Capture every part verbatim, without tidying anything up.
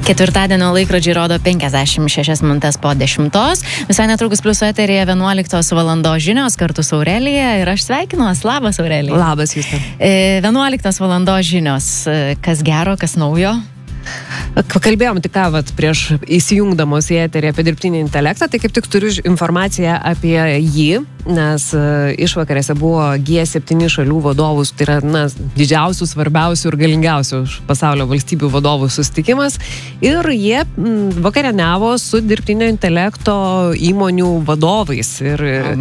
Ketvirtadienio laikrodžiai rodo penkiasdešimt šešias minutės po dešimtos. Visai netrukus Pliuso eteryje vienuoliktos valandos žinios kartu su Aurelija ir aš sveikinuos. Labas, Aurelija. Labas, Justė. vienuoliktos valandos žinios. Kas gero, kas naujo? Kalbėjom tik ką vat, prieš įsijungdamos į eterį apie dirbtinį intelektą, tai kaip tik turiu informaciją apie jį, nes uh, išvakarėse buvo G septyni šalių vadovų, tai yra na, didžiausių, svarbiausių ir galingiausių pasaulio valstybių vadovų susitikimas ir jie m, vakarieniavo su dirbtinio intelekto įmonių vadovais ir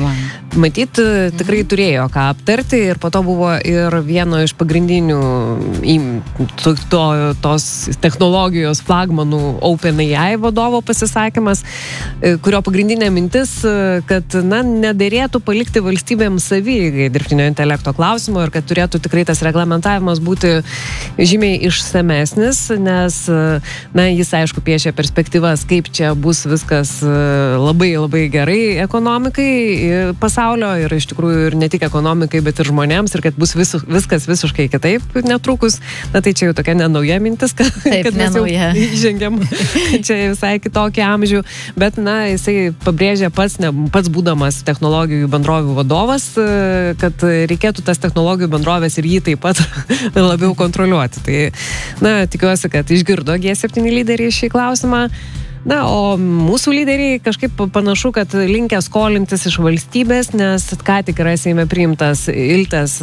matyt tikrai turėjo ką aptarti ir po to buvo ir vieno iš pagrindinių im, to, to, tos technologijos flagmanų OpenAI vadovo pasisakymas, kurio pagrindinė mintis, kad na, nederėtų palikti valstybėms savieigai dirbtinio intelekto klausimo ir kad turėtų tikrai tas reglamentavimas būti žymiai išsamesnis, nes na, jis aišku piešia perspektyvas, kaip čia bus viskas labai labai gerai ekonomikai pasaulio ir iš tikrųjų ir ne tik ekonomikai, bet ir žmonėms ir kad bus vis, viskas visiškai kitaip netrukus. Na tai čia jau tokia nenauja mintis, kad, Taip, kad mes jau įžengiam čia visai kitokį amžių, bet na, jisai pabrėžia pats, ne, pats būdamas technologijų bendrovių vadovas, kad reikėtų tas technologijų bendrovės ir jį taip pat labiau kontroliuoti. Tai, na, tikiuosi, kad išgirdo G septyni lyderiai šį klausimą. Na, o mūsų lyderiai kažkaip panašu, kad linkę skolintis iš valstybės, nes ką tik yra Seime priimtas iltės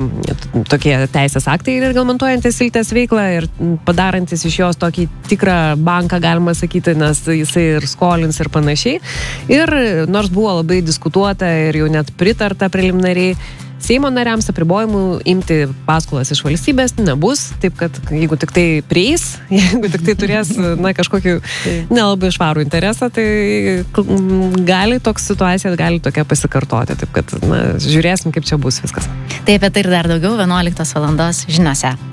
tokie teisės aktai reglamentuojantis iltės veiklą ir padarantis iš jos tokį tikrą banką, galima sakyti, nes jisai ir skolins ir panašiai. Ir nors buvo labai diskutuota ir jau net pritarta preliminariai, Seimo nariams apribojimų imti paskolas iš valstybės nebus, taip kad jeigu tik tai prieis, jeigu tik tai turės na, kažkokį nelabai švarų interesą, tai gali toks situacija, gali tokia pasikartoti, taip kad na, žiūrėsim, kaip čia bus viskas. Taip, apie tai ir dar daugiau vienuoliktos valandos žiniose.